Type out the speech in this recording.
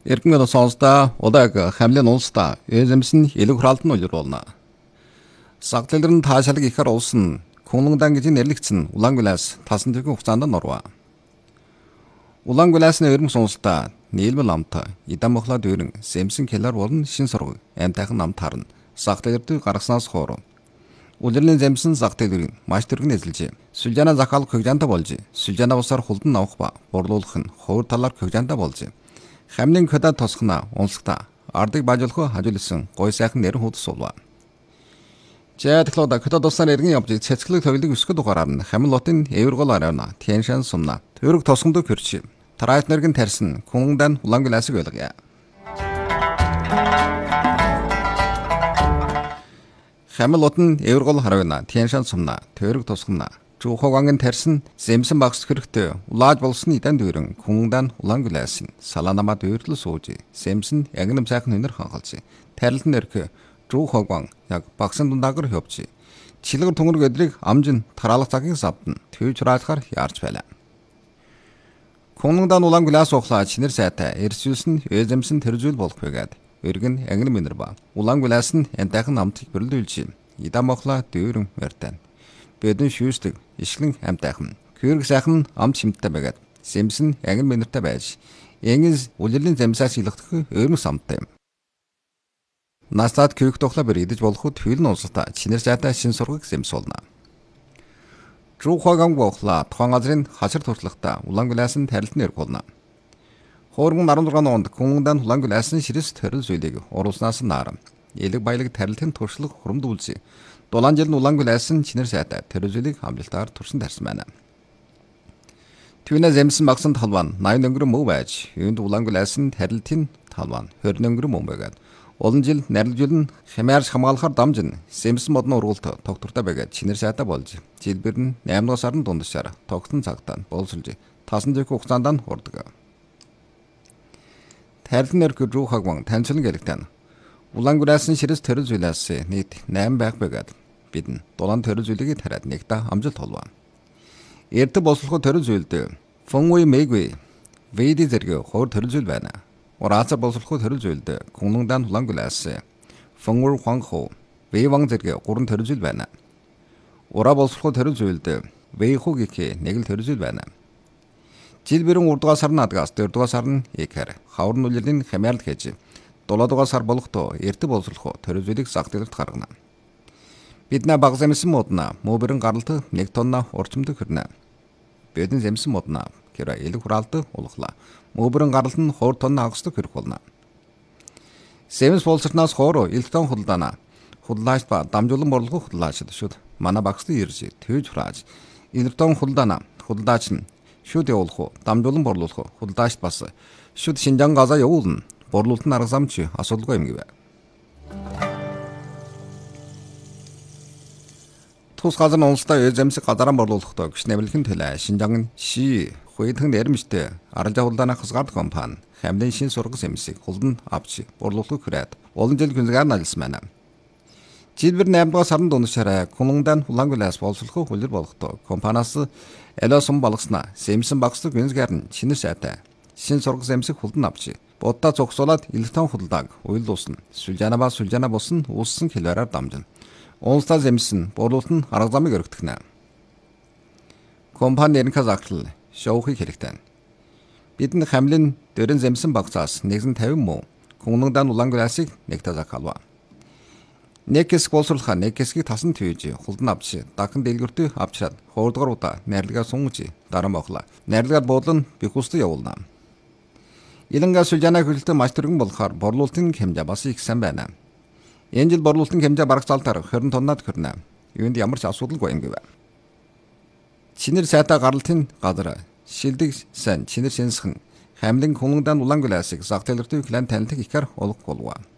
Эргэн сонсдоо удааг хамлын улсдаа эзэмсэн элэг хураалт нь улируулна. Сагтлалрын таашаалг ихэр улсын Күнлэндан гэж нэрлэгдсэн Улаангүлээс тасан төгөн хугацаанд норва. Улаангүлээс нэрмс улсдаа нийлмэл амтай Идам мохлоо дүүрэн сэмсэн келар болон шин сургуу амтайхан нам тарна. Сагтлалрын гаргаснаас хоор улирлын зэмсэн сагтлалрын маш төргөн эзэлжээ. Сүлжаана захаалга хөгжаантай болж, сүлжаана усаар хулдан авах ба борлуулах нь ховор талаар хөгжаантай болж. Хамлын хөдөө тосгона унсгата ардыг бажуулах хажуулсан гой сайхан нэрэн хүүд суулва. Жаадлууд хөдөө тосаар эргэн явж цэцгэлэг тоглог өсгөд дугаараар нь хамлын эвэргол арайна тэншан сумна төрөг тосгонд хөрч тарайт нэргэн тарьсан Күнлэндан Улаангүлээсийг ойлгоё. Хамлын эвэргол арайна тэншан сумна төрөг тосгоно Жухогангийн тарьсан зэмсэн багс хэрэгтэй улааж болсон идан дүүрэн Күнлэндан Улаангүлээс салаанамад өөрлөл сууж зэмсэн ягнам сайхан хөнөр хангалж тарилт нэрх Жухоган яг багсан дундаагар хөвч чилгэр түнгэр гэдрийг амжин тараалах цагийг савдан төвж хураалахаар яарч байлаа. Күнлэндан Улаангүлээс ухлаа чинэр сайтай эрсүүлсэн эзэмсэн тэрзүүл болох байгаад өргөн ягнам минер ба Улаангүлээс нь янтайхан амтыг бүрлдүүлж Идам мохлоо дүүрэн мөртэн Бэдэн шүүсдэг ишлэн амтайхан күүрг сайхан амт шимттэй байгаад сэмсэн ягн минертэй байж энгис улирлын замсаас илгэх өөрмөс амттай юм. Настад күүрг тухлаа бэр идэж болох төвлөн улстай чинэр сайтай шин сургыг сэмсүүлнэ. Жухоганг бохла тухайн газрын хашир туршлагатай Улаангүлээс нь тарилт нэр болно. Хоорон 16 онд Күнлэндан Улаангүлээс нь ширэс төрөл зүйлийг оруулснаас наар элэг баялаг тарилтын туршлага хурамдуулж Дулаан жил нь Улаангүлээс нь чинэр сайтай тэрзүүлийг амжилтаар турсан тарьсан байна. Түүнээс эмсэн багсан талбан 80 өнгөрөн мөв байж, юунд Улаангүлээс нь тарилтын талбан 20 өнгөрөн мөв байгаад олон жил нарилжуулн хямаарч хамгаалахаар дамжин сэмсэн модны ургуулт тогтвортой байгаад чинэр сайтай болж, жилбэр нь 8 дугаар сарын дундчаар тогтсон цагтаа боловсруулж тасан зээх хугацаанд нь хурдаг. Тарилтын нэрх Жухоган танилцуулан гэрэгтэн Улаангүлээс нь ширэс тэрзүүлээс нийт 8 байгаад бид нь дулаан төрөлзүүлийг тариад нэгдэ амжилт толвоо. Эрдэ бослохоо төрөлзүүлд Фонгүй Мэгвэ Вэди зэрэг хоор төрөлзүүл байна. Ураацар бослохоо төрөлзүүлд Күнлэндан Улаангүлээс Фонгур Хуанхо Вэван зэрэг гурван төрөлзүүл байна. Ура бослохоо төрөлзүүлд Вэйху гэх нэг л төрөлзүүл байна. Жилбэрэн 3 дугаар сарын адгаас 4 дугаар сарын ихэр хаврын улирлын хямаарл хийж 7 дугаар сар болохдоо эрдэ бослохоо төрөлзүүлийг загтгэлт гаргана. Биднээ баг зэмсэн модна мөбөрн гаралт 1 тонна орчимд хүрнэ. Бидэн зэмсэн модна гэр элэг хураалт улглаа. Мөбөрн гаралт нь 2 тонна агсд хүрэх болно. Сэмс болцорноос хоороо элтон худалдаана. Худлаач ба дамжуулан борлох худлаачд шүд. Манай багсд ирж төвж хурааж. Элтон худалдаана. Худалдаач нь шүд явуулах, дамжуулан борлуулах худлаач бас шүд Шинжаан газаа явуулна. Борлуулалт нь арга замч асуудалгүй юм гэвэ. Тус газар нь улстай эзэмсэг газараа борлуулахдаа гүш нэмэлхэн төлөө Шинжаан ши хуйдхан нэрмжтэй аралжаа хулдааны хасгаар компани хамлын шин сургал сэмсэг хулдан авч борлуулах хүрээд олон жил гүнзгаар налсан байна. Жилбэр 8 дугаар сарын дундчаараа Күнлэндан Улаангүлээс боловсруулах хуулир болохдоо компаниас элосом болгосноо сэмсэн багсдаг гүнзгаар нь чинэр сайтай шин сургал сэмсэг хулдан авч боддоо зогсоолоод электон худалдааг уйлуулсан сүлжаана ба сүлжаана болсон ууссан хэлбэрээр дамжин Улстаа зэмсэн борлуулалт нь арга замыг өргөдгнэ. Компани нэрнээ загтлал шоухыг хэрэгтэй. Бидний хамлын дөрөн зэмсэн багцаас 150 муу Күнлэндан Улаангүлээсийг нэгтэ захалва. Нэкс боловсруулах нэксгийг тасан төвж хулдан авч дахин дэлгүртөө авчраад 2 дугаар удаа найрлагаа сунж дараа мохлоо. Найрлагаар буудлан бихустай явуулна. Илэнгээ сүлжаана хөлтөө маш төргөн болохоор борлуулалтын хэмжээ бас их сайн байна. Энэ жил борлуулалтын хэмжээ бараг цаалтаар 20 тоннад хүрнэ. Юунд ямар ч асуудалгүй юм гэвэ. Чинэр сайтай гаралтын газар шилдэг сайн чинэр шинсхэн хамлын Күнлэндан Улаангүлээсийг загтэлэртүү клан танилтыг ихэр олох болов.